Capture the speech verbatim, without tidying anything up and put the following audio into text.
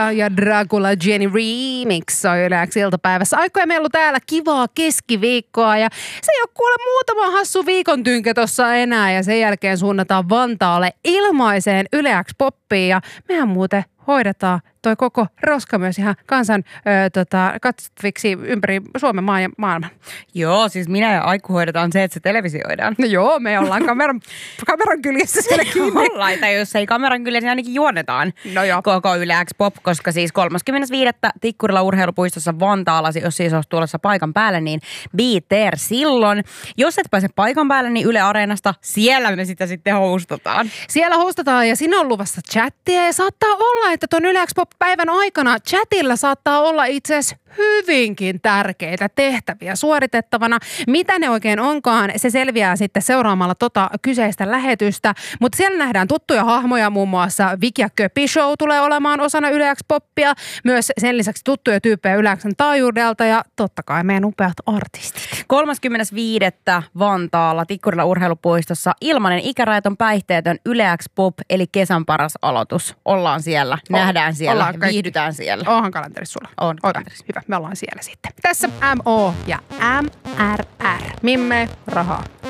Ja Dracula Jenny Remix on Yle X iltapäivässä. Aikoja meillä on täällä kivaa keskiviikkoa ja se ei ole kuule muutama hassu viikon tynkä tossa enää ja sen jälkeen suunnataan Vantaalle ilmaiseen Yle X poppiin ja mehän muuten hoidetaan toi koko roska myös ihan kansan öö, tota, katsottaviksi ympäri Suomen maan ja maailman. Joo, siis minä ja Aikku hoidetaan se, että se televisioidaan. No joo, me ollaan kameran, kameran kyljessä siellä kiinni. Ollaan, tai jos ei kameran kyljessä, niin ainakin juonetaan no joo. koko Yle X Pop, koska siis kolmaskymmenes viidettä Tikkurilla urheilupuistossa Vantaalla, jos siis olisi tuolla paikan päällä, niin be there silloin. Jos et pääse paikan päälle, niin Yle Areenasta, siellä me sitä sitten hostataan. Siellä hostataan ja siinä on luvassa chattia ja saattaa olla, että tuon Yle X Pop päivän aikana chatilla saattaa olla itse asiassa hyvinkin tärkeitä tehtäviä suoritettavana. Mitä ne oikein onkaan, se selviää sitten seuraamalla tota kyseistä lähetystä. Mutta siellä nähdään tuttuja hahmoja, muun muassa Viki ja Köpi Show tulee olemaan osana Yle X Poppia. Myös sen lisäksi tuttuja tyyppejä Yle X:n taajuudelta ja totta kai meidän upeat artistit. kolmaskymmenes viidettä Vantaalla Tikkurilla urheilupuistossa ilmainen ikärajaton päihteetön Yle X Pop eli kesän paras aloitus. Ollaan siellä, oh, nähdään siellä, viihdytään siellä. Onhan kalenterissa sulla. On kalenterissa. Hyvä, me ollaan siellä sitten. Tässä M O ja M R R. Mimme, rahaa.